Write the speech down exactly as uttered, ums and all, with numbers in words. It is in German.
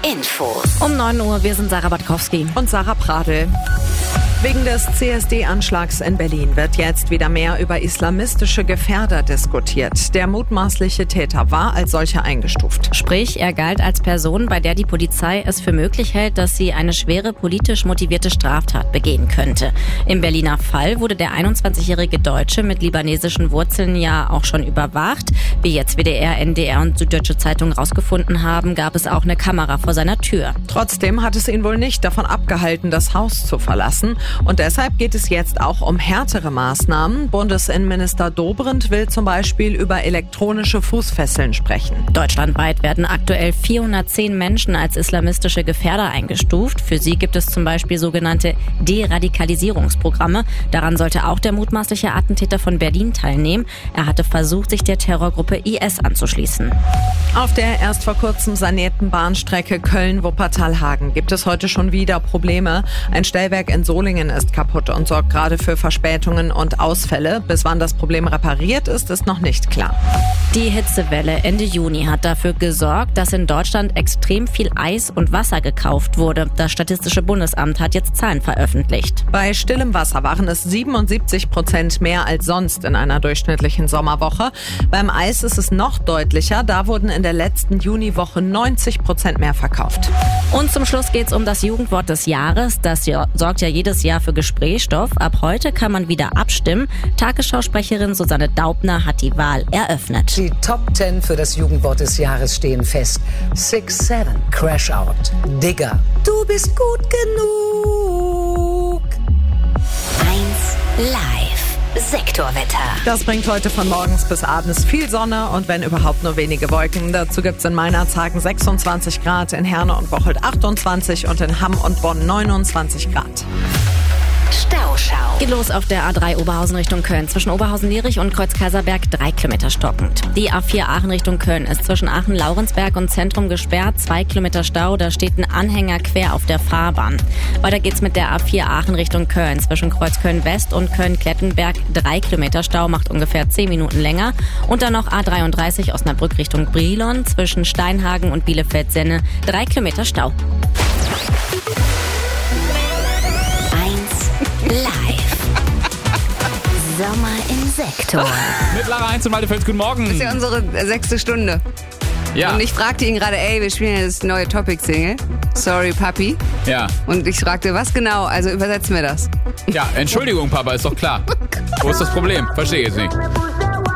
Infos. Um neun Uhr, wir sind Sarah Batkowski. Und Sarah Pradl. Wegen des C S D-Anschlags in Berlin wird jetzt wieder mehr über islamistische Gefährder diskutiert. Der mutmaßliche Täter war als solcher eingestuft. Sprich, er galt als Person, bei der die Polizei es für möglich hält, dass sie eine schwere politisch motivierte Straftat begehen könnte. Im Berliner Fall wurde der einundzwanzigjährige Deutsche mit libanesischen Wurzeln ja auch schon überwacht. Wie jetzt W D R, N D R und Süddeutsche Zeitung rausgefunden haben, gab es auch eine Kamera vor seiner Tür. Trotzdem hat es ihn wohl nicht davon abgehalten, das Haus zu verlassen. Und deshalb geht es jetzt auch um härtere Maßnahmen. Bundesinnenminister Dobrindt will zum Beispiel über elektronische Fußfesseln sprechen. Deutschlandweit werden aktuell vierhundertzehn Menschen als islamistische Gefährder eingestuft. Für sie gibt es zum Beispiel sogenannte Deradikalisierungsprogramme. Daran sollte auch der mutmaßliche Attentäter von Berlin teilnehmen. Er hatte versucht, sich der Terrorgruppe I S anzuschließen. Auf der erst vor kurzem sanierten Bahnstrecke Köln-Wuppertal-Hagen gibt es heute schon wieder Probleme. Ein Stellwerk in Solingen ist kaputt und sorgt gerade für Verspätungen und Ausfälle. Bis wann das Problem repariert ist, ist noch nicht klar. Die Hitzewelle Ende Juni hat dafür gesorgt, dass in Deutschland extrem viel Eis und Wasser gekauft wurde. Das Statistische Bundesamt hat jetzt Zahlen veröffentlicht. Bei stillem Wasser waren es siebenundsiebzig Prozent mehr als sonst in einer durchschnittlichen Sommerwoche. Beim Eis ist es noch deutlicher. Da wurden in der letzten Juniwoche neunzig Prozent mehr verkauft. Und zum Schluss geht's um das Jugendwort des Jahres. Das sorgt ja jedes Jahr für Gesprächsstoff. Ab heute kann man wieder abstimmen. Tagesschausprecherin Susanne Daubner hat die Wahl eröffnet. Die Top zehn für das Jugendwort des Jahres stehen fest. six seven, Crash Out, Digger, du bist gut genug. eins Live. Sektorwetter. Das bringt heute von morgens bis abends viel Sonne und wenn überhaupt nur wenige Wolken. Dazu gibt's in Meinerzhagen sechsundzwanzig Grad, in Herne und Bocholt achtundzwanzig und in Hamm und Bonn neunundzwanzig Grad. Stauschau. Geht los auf der A drei Oberhausen Richtung Köln. Zwischen Oberhausen-Lierich und Kreuz-Kaiserberg drei Kilometer stockend. Die A vier Aachen Richtung Köln ist zwischen Aachen-Laurensberg und Zentrum gesperrt. zwei Kilometer Stau, da steht ein Anhänger quer auf der Fahrbahn. Weiter geht's mit der A vier Aachen Richtung Köln. Zwischen Kreuzköln-West und Köln-Klettenberg drei Kilometer Stau, macht ungefähr zehn Minuten länger. Und dann noch A dreiunddreißig Osnabrück Richtung Brilon. Zwischen Steinhagen und Bielefeld-Senne drei Kilometer Stau. Live. Sommer im Sektor. Mit Lara Heinz und Malte Fels, guten Morgen. Das ist ja unsere sechste Stunde. Ja. Und ich fragte ihn gerade, ey, wir spielen ja das neue Topic-Single. Sorry, Papi. Ja. Und ich fragte, was genau? Also übersetzen wir das. Ja, Entschuldigung, Papa, ist doch klar. Wo ist das Problem? Verstehe ich jetzt nicht.